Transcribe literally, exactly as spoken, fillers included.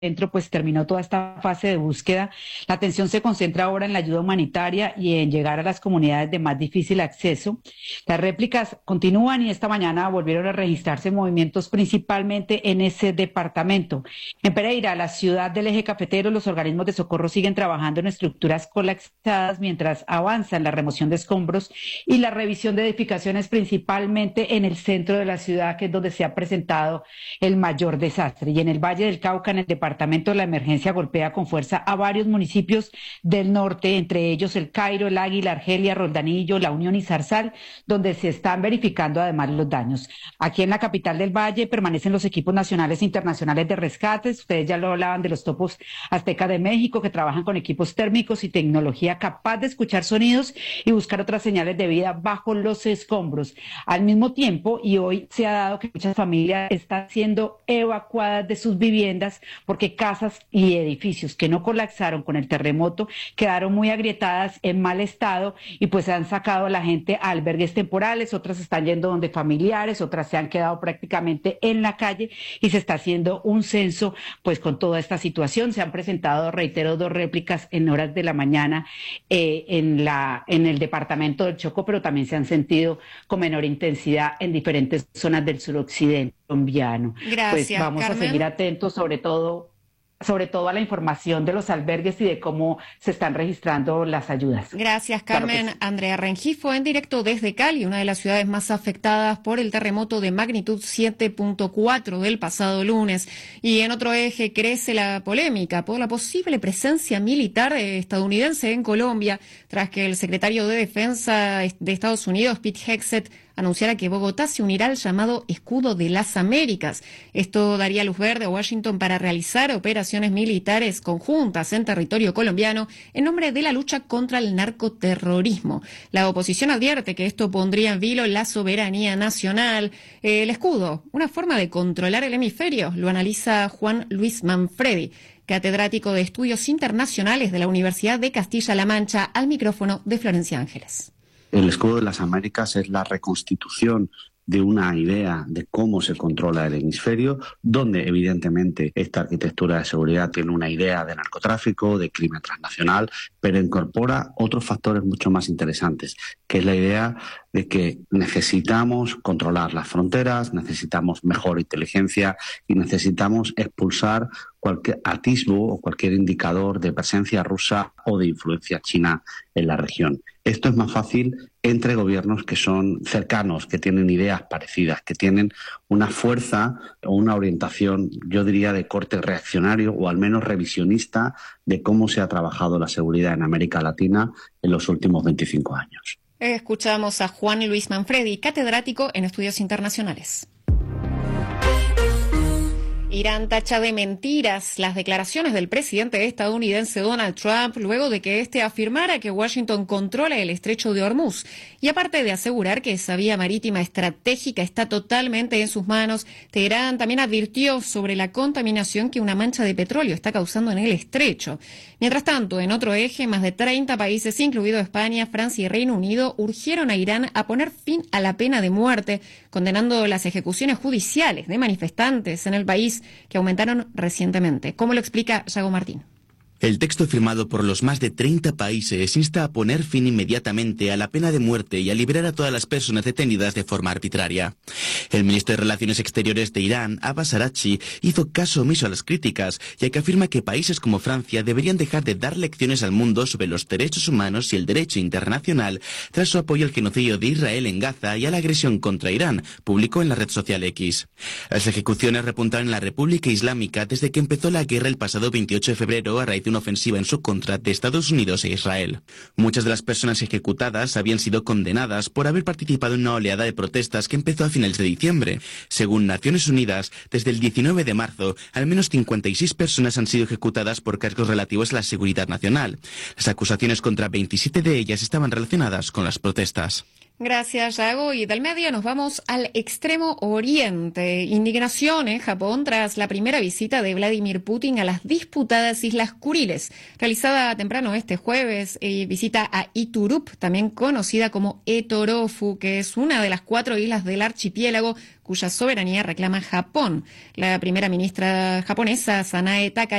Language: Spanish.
Dentro, pues terminó toda esta fase de búsqueda. La atención se concentra ahora en la ayuda humanitaria y en llegar a las comunidades de más difícil acceso. Las réplicas continúan y esta mañana volvieron a registrarse movimientos principalmente en ese departamento. En Pereira, la ciudad del eje cafetero, los organismos de socorro siguen trabajando en estructuras colapsadas mientras avanzan la remoción de escombros y la revisión de edificaciones, principalmente en el centro de la ciudad, que es donde se ha presentado el mayor desastre. Y en el Valle del Cauca, en el departamento Departamento, la emergencia golpea con fuerza a varios municipios del norte, entre ellos El Cairo, El Águila, Argelia, Roldanillo, La Unión y Zarzal, donde se están verificando además los daños. Aquí en la capital del Valle permanecen los equipos nacionales e internacionales de rescates. Ustedes ya lo hablaban de los topos Azteca de México, que trabajan con equipos térmicos y tecnología capaz de escuchar sonidos y buscar otras señales de vida bajo los escombros. Al mismo tiempo, y hoy se ha dado que muchas familias están siendo evacuadas de sus viviendas porque que casas y edificios que no colapsaron con el terremoto quedaron muy agrietadas, en mal estado, y pues se han sacado a la gente a albergues temporales, otras están yendo donde familiares, otras se han quedado prácticamente en la calle y se está haciendo un censo pues con toda esta situación. Se han presentado, reitero, dos réplicas en horas de la mañana eh, en, la, en el departamento del Chocó, pero también se han sentido con menor intensidad en diferentes zonas del suroccidente colombiano. Gracias, pues vamos Carmen. a seguir atentos, sobre todo sobre todo a la información de los albergues y de cómo se están registrando las ayudas. Gracias, Carmen. Claro sí. Andrea Rengifo, en directo desde Cali, una de las ciudades más afectadas por el terremoto de magnitud siete punto cuatro del pasado lunes. Y en otro eje crece la polémica por la posible presencia militar estadounidense en Colombia, tras que el secretario de Defensa de Estados Unidos, Pete Hegseth, anunciara que Bogotá se unirá al llamado Escudo de las Américas. Esto daría luz verde a Washington para realizar operaciones militares conjuntas en territorio colombiano en nombre de la lucha contra el narcoterrorismo. La oposición advierte que esto pondría en vilo la soberanía nacional. El escudo, una forma de controlar el hemisferio, lo analiza Juan Luis Manfredi, catedrático de Estudios Internacionales de la Universidad de Castilla-La Mancha, al micrófono de Florencia Ángeles. El Escudo de las Américas es la reconstitución de una idea de cómo se controla el hemisferio, donde evidentemente esta arquitectura de seguridad tiene una idea de narcotráfico, de crimen transnacional, pero incorpora otros factores mucho más interesantes, que es la idea de que necesitamos controlar las fronteras, necesitamos mejor inteligencia y necesitamos expulsar cualquier atisbo o cualquier indicador de presencia rusa o de influencia china en la región. Esto es más fácil entre gobiernos que son cercanos, que tienen ideas parecidas, que tienen una fuerza o una orientación, yo diría, de corte reaccionario o al menos revisionista de cómo se ha trabajado la seguridad en América Latina en los últimos veinticinco años. Escuchamos a Juan Luis Manfredi, catedrático en Estudios Internacionales. Irán tacha de mentiras las declaraciones del presidente estadounidense Donald Trump luego de que éste afirmara que Washington controla el estrecho de Hormuz. Y aparte de asegurar que esa vía marítima estratégica está totalmente en sus manos, Teherán también advirtió sobre la contaminación que una mancha de petróleo está causando en el estrecho. Mientras tanto, en otro eje, más de treinta países, incluido España, Francia y Reino Unido, urgieron a Irán a poner fin a la pena de muerte, condenando las ejecuciones judiciales de manifestantes en el país, que aumentaron recientemente. ¿Cómo lo explica Yago Martín? El texto firmado por los más de treinta países insta a poner fin inmediatamente a la pena de muerte y a liberar a todas las personas detenidas de forma arbitraria. El ministro de Relaciones Exteriores de Irán, Abbas Araghchi, hizo caso omiso a las críticas, ya que afirma que países como Francia deberían dejar de dar lecciones al mundo sobre los derechos humanos y el derecho internacional tras su apoyo al genocidio de Israel en Gaza y a la agresión contra Irán, publicó en la red social X. Las ejecuciones repuntaron en la República Islámica desde que empezó la guerra el pasado veintiocho de febrero a raíz de una ofensiva en su contra de Estados Unidos e Israel. Muchas de las personas ejecutadas habían sido condenadas por haber participado en una oleada de protestas que empezó a finales de diciembre. Según Naciones Unidas, desde el diecinueve de marzo, al menos cincuenta y seis personas han sido ejecutadas por cargos relativos a la seguridad nacional. Las acusaciones contra veintisiete de ellas estaban relacionadas con las protestas. Gracias, Yago. Y del medio nos vamos al extremo oriente. Indignación en Japón tras la primera visita de Vladimir Putin a las disputadas Islas Kuriles. Realizada temprano este jueves, eh, visita a Iturup, también conocida como Etorofu, que es una de las cuatro islas del archipiélago cuya soberanía reclama Japón. La primera ministra japonesa, Sanae Takaichi,